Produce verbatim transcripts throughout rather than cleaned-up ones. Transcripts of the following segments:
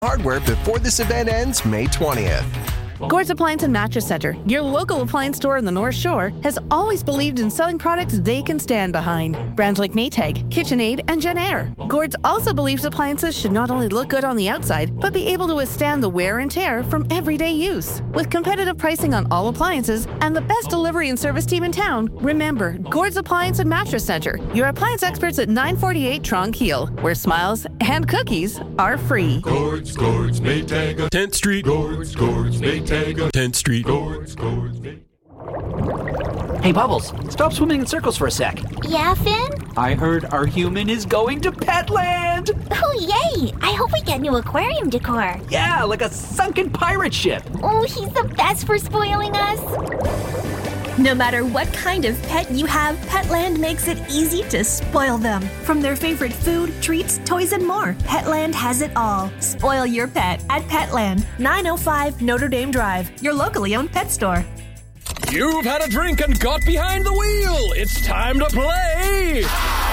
Hardware before this event ends May twentieth. Gord's Appliance and Mattress Center, your local appliance store in the North Shore, has always believed in selling products they can stand behind. Brands like Maytag, KitchenAid, and Genair. Gord's also believes appliances should not only look good on the outside, but be able to withstand the wear and tear from everyday use. With competitive pricing on all appliances and the best delivery and service team in town, remember, Gord's Appliance and Mattress Center, your appliance experts at nine forty-eight Tronc Heel, where smiles and cookies are free. Gord's, Gord's, Maytag, tenth Street. Gord's, Gord's, Maytag, tenth Street. Gord's, Gord's, Maytag. Hey, Bubbles, stop swimming in circles for a sec. Yeah, Finn? I heard our human is going to Petland! Oh, yay! I hope we get new aquarium decor. Yeah, like a sunken pirate ship. Oh, he's the best for spoiling us. No matter what kind of pet you have, Petland makes it easy to spoil them. From their favorite food, treats, toys, and more, Petland has it all. Spoil your pet at Petland, nine oh five Notre Dame Drive, your locally owned pet store. You've had a drink and got behind the wheel. It's time to play.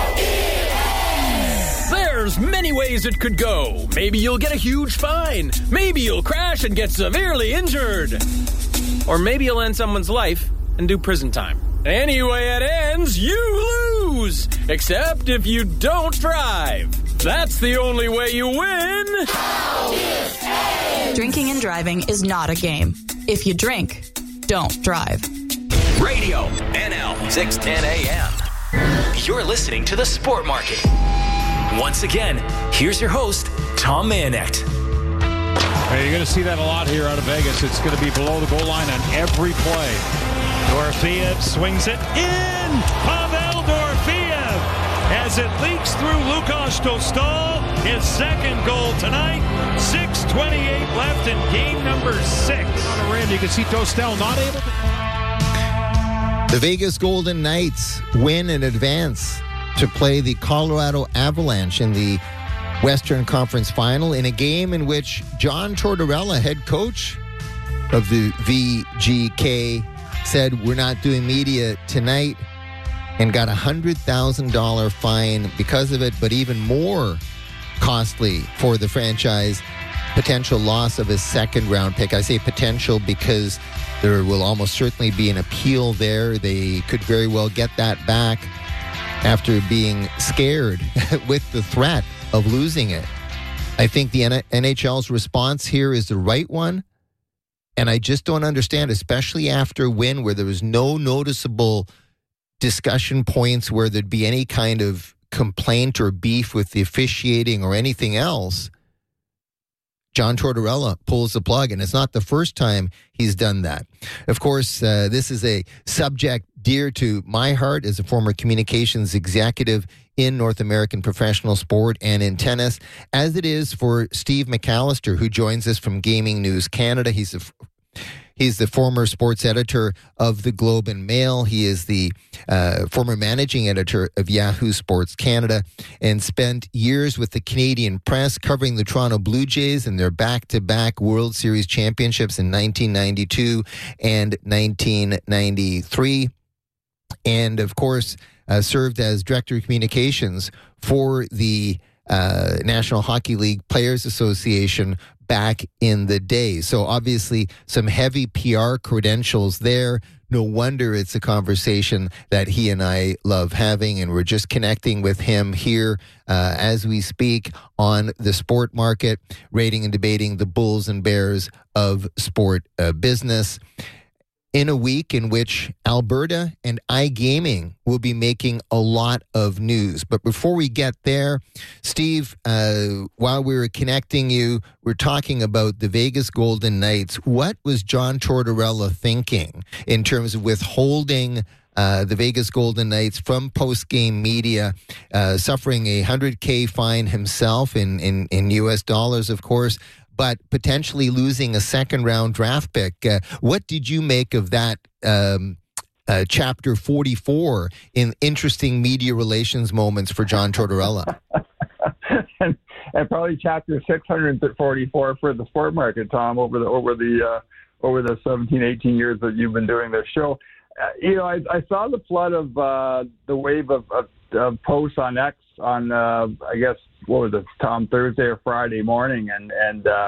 There's many ways it could go. Maybe you'll get a huge fine. Maybe you'll crash and get severely injured. Or maybe you'll end someone's life and do prison time. Anyway it ends, you lose. Except if you don't drive. That's the only way you win. Drinking and driving is not a game. If you drink, don't drive. Radio N L six ten A M. You're listening to The Sport Market. Once again, here's your host, Tom Mayenknecht. Hey, you're going to see that a lot here out of Vegas. It's going to be below the goal line on every play. Dorofeev swings it in. Pavel Dorofeev as it leaks through Lukas Dostal. His second goal tonight. six twenty-eight left in game number six. On the rim, you can see Dostal not able to. The Vegas Golden Knights win in advance to play the Colorado Avalanche in the Western Conference Final in a game in which John Tortorella, head coach of the V G K, said we're not doing media tonight and got a one hundred thousand dollars fine because of it, but even more costly for the franchise, potential loss of his second round pick. I say potential because there will almost certainly be an appeal there. They could very well get that back after being scared with the threat of losing it. I think the N H L's response here is the right one. And I just don't understand, especially after a win where there was no noticeable discussion points where there'd be any kind of complaint or beef with the officiating or anything else. John Tortorella pulls the plug, and it's not the first time he's done that. Of course, uh, this is a subject dear to my heart as a former communications executive in North American professional sport and in tennis, as it is for Steve McAllister, who joins us from Gaming News Canada. He's a He's the former sports editor of the Globe and Mail. He is the uh, former managing editor of Yahoo Sports Canada and spent years with the Canadian Press covering the Toronto Blue Jays and their back-to-back World Series championships in nineteen ninety-two and nineteen ninety-three. And, of course, uh, served as director of communications for the uh, National Hockey League Players Association back in the day. So obviously some heavy P R credentials there. No wonder it's a conversation that he and I love having, and we're just connecting with him here uh, as we speak on the Sport Market, rating and debating the bulls and bears of sport uh, business. In a week in which Alberta and iGaming will be making a lot of news. But before we get there, Steve, uh, while we were connecting you, we're talking about the Vegas Golden Knights. What was John Tortorella thinking in terms of withholding uh, the Vegas Golden Knights from post-game media, uh, suffering a one hundred K fine himself in, in, in U S dollars, of course, but potentially losing a second-round draft pick? Uh, what did you make of that um, uh, chapter forty-four in interesting media relations moments for John Tortorella? and, and probably chapter six hundred forty-four for the Sport Market, Tom, over the over the uh, over the seventeen, eighteen years that you've been doing this show. Uh, you know, I, I saw the flood of uh, the wave of, of, of posts on X on, uh, I guess, what was it, Tom, Thursday or Friday morning, and and uh,